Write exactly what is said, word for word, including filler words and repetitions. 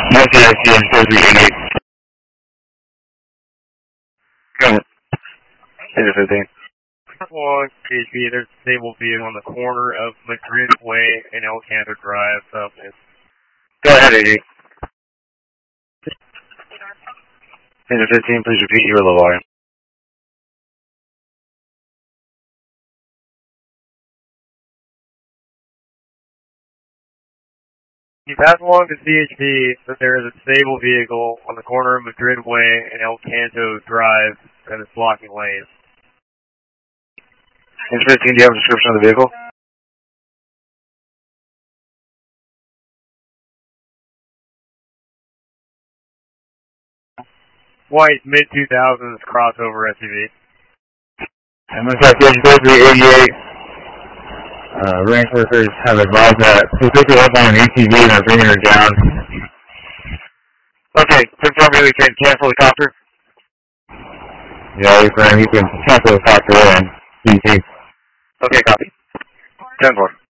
Yes, yes, yes, three eighty-eight. Go ahead. Engine fifteen. One, P H P, there's a stable vehicle on the corner of Madrid Way and El Canto Drive. So, go ahead, A J. Engine fifteen, please repeat your low volume. You pass along to C H P that there is a stable vehicle on the corner of Madrid Way and El Canto Drive that is blocking lanes. Engine fifteen, do you have a description of the vehicle? White, mid two thousands crossover S U V. I'm going to check three eighty-eight. Uh, range workers have advised that she's picking up on an A T V and are bringing her down. Okay, confirm you can cancel the copter? Yeah, you can cancel the copter and C T. Okay, copy. ten four.